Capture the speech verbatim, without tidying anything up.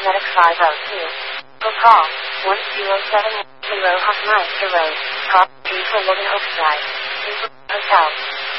Cosmetics five oh two. Or call one zero seven zero Hoffmeister Road, Call three for Logan Oakside. Hotel.